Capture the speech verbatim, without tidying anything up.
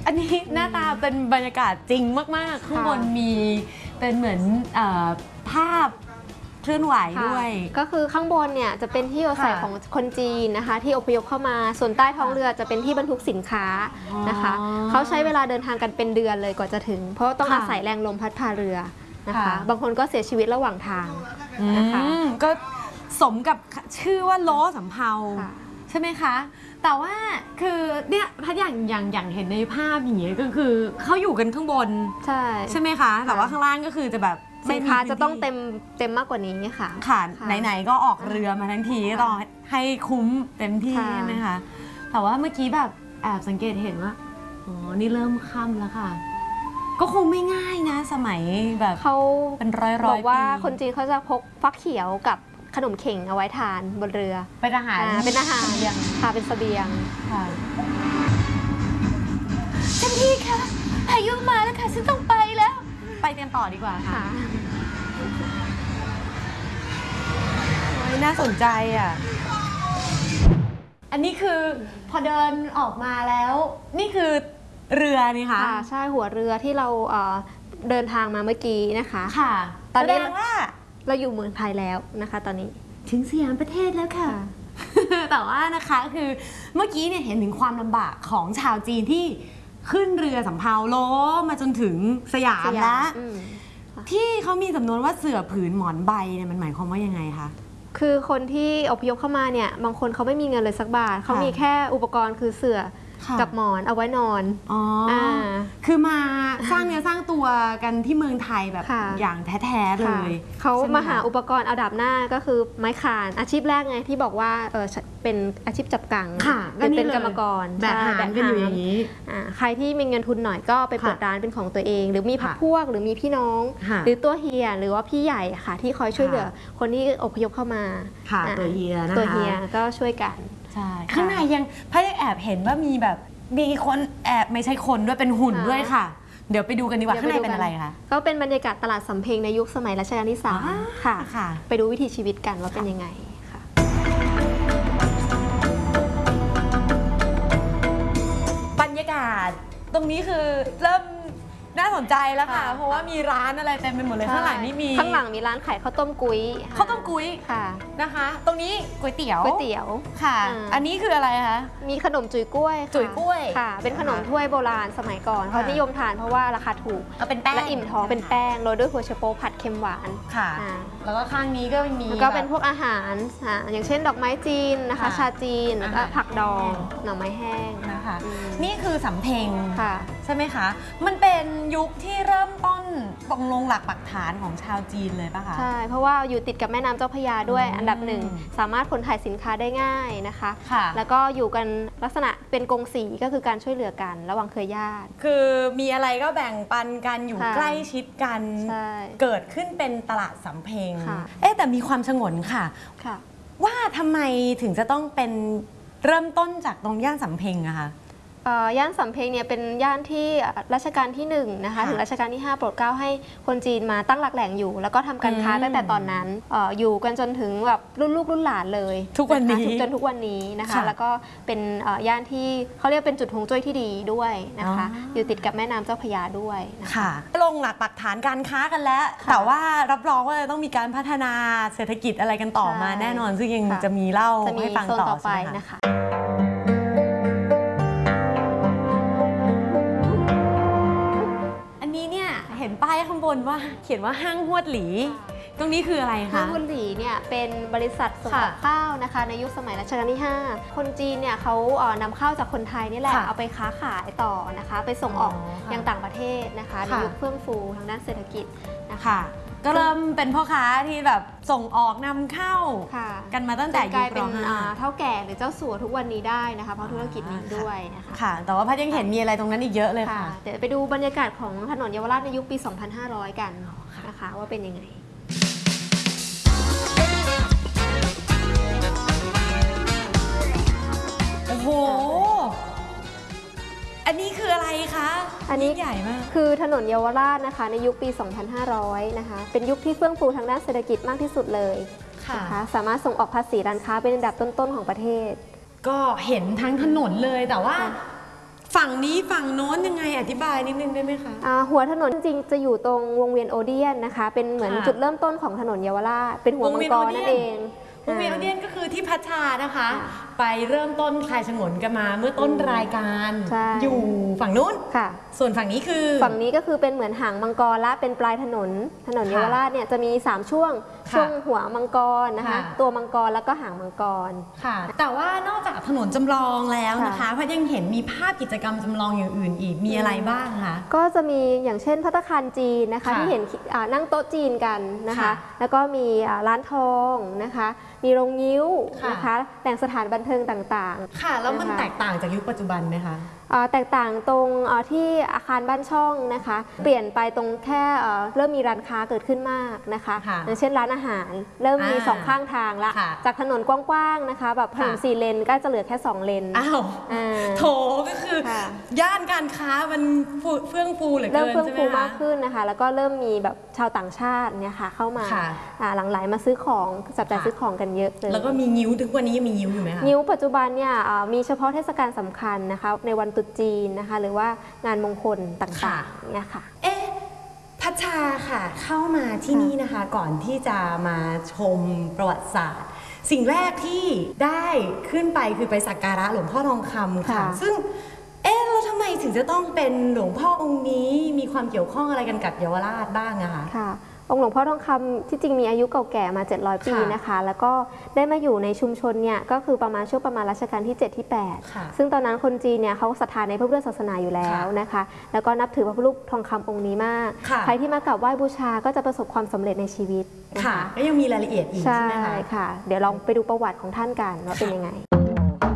อันนี้หน้าตาเป็นบรรยากาศจริงมากๆข้างบนมีเป็นเหมือนภาพเคลื่อนไหวด้วยก็คือข้างบนเนี่ยจะเป็นที่อยู่อาศัยของคนจีนนะคะที่อพยพเข้ามาส่วนใต้ท้องเรือจะเป็นที่บรรทุกสินค้านะคะเขาใช้เวลาเดินทางกันเป็นเดือนเลยกว่าจะถึงเพราะต้องอาศัยแรงลมพัดพาเรือนะคะบางคนก็เสียชีวิตระหว่างทางนะคะก็สมกับชื่อว่าล้อสำเภาใช่ไหมคะแต่ว่าคือเนี่ยพัดอย่างอย่างอย่างเห็นในภาพอย่างเงี้ยก็คือเขาอยู่กันข้างบนใช่ใช่ไหมคะแต่ว่าข้างล่างก็คือจะแบบสินค้าจะต้องเต็มเต็มมากกว่านี้ค่ะค่ะไหนๆก็ออกเรือมาทั้งทีก็ต้องให้คุ้มเต็มที่ใช่ไหมคะแต่ว่าเมื่อกี้แบบแอบสังเกตเห็นว่าอ๋อนี่เริ่มค่ำแล้วค่ะก็คงไม่ง่ายนะสมัยแบบเขาเป็นร้อยๆปีบอกว่าคนจีนเขาจะพกฟักเขียวกับขนมเข่งเอาไว้ทานบนเรือเป็นอาหารเป็นอาหารค่ะเป็นเสบียงค่ะเจ้าพี่คะพายุมาแล้วค่ะฉันต้องไปแล้วไปเตรียมต่อดีกว่าค่ะน่าสนใจอ่ะอันนี้คือพอเดินออกมาแล้วนี่คือเรือนี่ค่ะใช่หัวเรือที่เราเดินทางมาเมื่อกี้นะคะค่ะตอนนี้ว่าเราอยู่เมืองไทยแล้วนะคะตอนนี้ถึงสยามประเทศแล้วค่ะแต่ว่านะคะคือเมื่อกี้เนี่ยเห็นถึงความลำบากของชาวจีนที่ขึ้นเรือสำเภาโลมาจนถึงสยามแล้วที่เขามีสำนวนว่าเสื่อผืนหมอนใบเนี่ยมันหมายความว่ายังไงคะคือคนที่อพยพเข้ามาเนี่ยบางคนเขาไม่มีเงินเลยสักบาทเขามีแค่อุปกรณ์คือเสื่อกับหมอนเอาไว้นอนอ๋อคือมาสร้างเนื้อสร้างตัวกันที่เมืองไทยแบบอย่างแท้ๆเลยเขามาหาอุปกรณ์เอาดับหน้าก็คือไม้คานอาชีพแรกไงที่บอกว่าเออเป็นอาชีพจับกังเป็นกรรมกรแบบหางกันอยู่อย่างนี้ใครที่มีเงินทุนหน่อยก็ไปเปิดร้านเป็นของตัวเองหรือมีพรรคพวกหรือมีพี่น้องหรือตัวเฮียหรือว่าพี่ใหญ่ค่ะที่คอยช่วยเหลือคนที่อพยพเข้ามาตัวเฮียนะคะตัวเฮียก็ช่วยกันข้างในยังพ่อได้แอบเห็นว่ามีแบบมีคนแอบไม่ใช่คนด้วยเป็นหุ่นด้วยค่ะเดี๋ยวไปดูกันดีกว่าข้างในเป็นอะไรคะก็เป็นบรรยากาศตลาดสำเพ็งในยุคสมัยรัชกาลที่สามค่ะไปดูวิถีชีวิตกันว่าเป็นยังไงค่ะบรรยากาศตรงนี้คือเริ่มน่าสนใจแล้วค่ะเพราะว่ามีร้านอะไรเต็มไปหมดเลยข้างหลังนี่มีข้างหลังมีร้านขายข้าวต้มกุ้ยข้าวต้มกุ้ยค่ะนะคะตรงนี้ก๋วยเตี๋ยวก๋วยเตี๋ยวค่ะอันนี้คืออะไรคะมีขนมจุ๋ยกล้วยจุ๋ยกล้วยค่ะเป็นขนมถ้วยโบราณสมัยก่อนเขานิยมทานเพราะว่าราคาถูกเป็นแป้งและอิ่มท้องเป็นแป้งโรยด้วยหัวไชโป๊ผัดเค็มหวานค่ะแล้วก็ข้างนี้ก็มีแล้วก็เป็นพวกอาหารอย่างเช่นดอกไม้จีนนะคะชาจีนแล้วก็ผักดองหน่อไม้แห้งนะคะนี่คือสำเพ็งใช่ไหมคะมันเป็นยุคที่เริ่มต้นปองลงหลักปักฐานของชาวจีนเลยป่ะคะใช่เพราะว่าอยู่ติดกับแม่น้ำเจ้าพระยาด้วยอันดับหนึ่งสามารถขนถ่ายสินค้าได้ง่ายนะคะแล้วก็อยู่กันลักษณะเป็นกงสีก็คือการช่วยเหลือกันระหว่างเครือญาติคือมีอะไรก็แบ่งปันกันอยู่ใกล้ชิดกันเกิดขึ้นเป็นตลาดสำเพ็งเอ๊ะแต่มีความฉงนค่ะว่าทำไมถึงจะต้องเป็นเริ่มต้นจากตรงย่านสำเพ็งอะคะย่านสำเพ็งเนี่ยเป็นย่านที่รัชกาลที่หนึ่งนะคะถึงรัชกาลที่ห้าโปรดเกล้าให้คนจีนมาตั้งหลักแหล่งอยู่แล้วก็ทำการค้าตั้งแต่ตอนนั้นอยู่กันจนถึงแบบรุ่นลูกรุ่นหลานเลยทุกวันนี้จนทุกวันนี้นะคะแล้วก็เป็นย่านที่เขาเรียกเป็นจุดฮวงจุ้ยที่ดีด้วยนะคะอยู่ติดกับแม่น้ำเจ้าพระยาด้วยนะคะลงหลักปักฐานการค้ากันแล้วแต่ว่ารับรองว่าจะต้องมีการพัฒนาเศรษฐกิจอะไรกันต่อมาแน่นอนซึ่งยังจะมีเล่าให้ฟังต่อไปนะคะเห็นป้ายข้างบนว่าเขียนว่าห้างฮวดหลีตรงนี้คืออะไรคะห้างฮวดหลีเนี่ยเป็นบริษัทส่งออกข้าวนะคะในยุคสมัยรัชกาลที่ห้าคนจีนเนี่ยเขานำข้าวจากคนไทยนี่แหละเอาไปค้าขายต่อนะคะไปส่งออกยังต่างประเทศนะคะในยุคเฟื่องฟูทางด้านเศรษฐกิจนะคะก็เริ่มเป็นพ่อค้าที่แบบส่งออกนำเข้ากันมาตั้งแต่ยุคกลายเป็นเท่าแก่หรือเจ้าสัวทุกวันนี้ได้นะคะเพราะธุรกิจนี้ด้วยนะคะค่ะแต่ว่าพัดยังเห็นมีอะไรตรงนั้นอีกเยอะเลยค่ะเดี๋ยวไปดูบรรยากาศของถนนเยาวราชในยุคปี สองพันห้าร้อย กันนะคะว่าเป็นยังไงโอ้โหอันนี้คืออะไรคะอันนี้ใหญ่มากคือถนนเยาวราชนะคะในยุคปี สองพันห้าร้อย นะคะเป็นยุคที่เฟื่องฟูทางด้านเศรษฐกิจมากที่สุดเลยนะคะสามารถส่งออกภาษีร้านค้าเป็นอันดับต้นๆของประเทศก็เห็นทั้งถนนเลยแต่ว่าฝั่งนี้ฝั่งโน้นยังไงอธิบายนิดนึงได้ไหมคะอ่าหัวถนนจริงๆจะอยู่ตรงวงเวียนโอเดียนนะคะเป็นเหมือนค่ะจุดเริ่มต้นของถนนเยาวราชเป็นหัวมังกรนั่นเองวงเวียนโอเดียนก็คือที่พัชชานะคะค่ะไปเริ่มต้นคลายฉงนกันมาเมื่อต้นรายการใช่อยู่ฝั่งนู้นค่ะส่วนฝั่งนี้คือฝั่งนี้ก็คือเป็นเหมือนหางมังกรและเป็นปลายถนนถนนค่ะเยาวราชเนี่ยจะมีสามช่วงค่ะช่วงหัวมังกรนะคะค่ะตัวมังกรแล้วก็หางมังกรค่ะ แต่ว่านอกจากถนนจำลองแล้วนะคะค่ะพัดยังเห็นมีภาพกิจกรรมจำลองอย่างอื่นอีกมีอะไรบ้างคะก็จะมีอย่างเช่นภัตตาคารจีนนะคะค่ะที่เห็นอ่านั่งโต๊ะจีนกันนะคะค่ะแล้วก็มีอ่าร้านทองนะคะ มีโรงยิ้วค่ะนะคะแหล่งสถานบันเทิงต่างๆค่ะ แล้วมันนะคะแตกต่างจากยุคปัจจุบันไหมคะอ่าแตกต่างตรงอ่าที่อาคารบ้านช่องนะคะ เปลี่ยนไปตรงแค่เอ่อเริ่มมีร้านค้าเกิดขึ้นมากนะคะค่ะอย่างเช่นร้านอาหาร เริ่มมีอ่าสองข้างทางละค่ะจากถนนกว้างๆนะคะแบบถนนค่ะสี่เลนก็จะเหลือแค่สองเลนอ้าวอ่าโถก็คือค่ะย่านการค้ามันฟูเฟื่องฟูเหลือเริ่เกิมนเฟื่องใช่ไหมฟูคะมากขึ้นนะคะ แล้วก็เริ่มมีแบบชาวต่างชาติเนี่ยค่ะเข้ามาค่ะอ่าหลั่งไหลมาซื้อของจับจ่ายค่ะซื้อของกันเยอะเลยแล้วก็มีงิ้วถึงวันนี้ยังมีงิ้วอยู่ไหมคะนิ้วปัจจุบันเนี่ยอ่ามีเฉพาะเทศกาลสำคัญนะคะในวันตรุษจีนนะคะ หรือว่างานมงคลต่ค่ะางๆเนี่ยค่ะเอ๊ะพัชชาค่ะ เข้ามาที่นี่นะคะ ก่อนที่จะมาชมประวัติศาสตร์ สิ่งแรกที่ได้ขึ้นไปคือไปสักการะหลวงพ่อทองคำค่ะค่ะซึ่งเอ๊ะแล้วทำไมถึงจะต้องเป็นหลวงพ่อองค์นี้มีความเกี่ยวข้องอะไรกันกับเยาวราชบ้างอะคะค่ะองค์หลวงพ่อทองคำที่จริงมีอายุเก่าแก่มา เจ็ดร้อย ปีค่ะนะคะ แล้วก็ได้มาอยู่ในชุมชนเนี่ยก็คือประมาณช่วงประมาณรัชกาลที่ เจ็ด ที่ แปดค่ะซึ่งตอนนั้นคนจีนเนี่ยเขาศรัทธาในพระพุทธศาสนาอยู่แล้วค่ะนะคะ แล้วก็นับถือพระพุทธรูปทองคำองค์นี้มากค่ะใครที่มากราบไหว้บูชาก็จะประสบความสำเร็จในชีวิตนะค่ะคะก็ยังมีรายละเอียดอีกใช่ใช่ไหมคะค่ะ เดี๋ยวลองไปดูประวัติของท่านกันว่าเป็นยังไง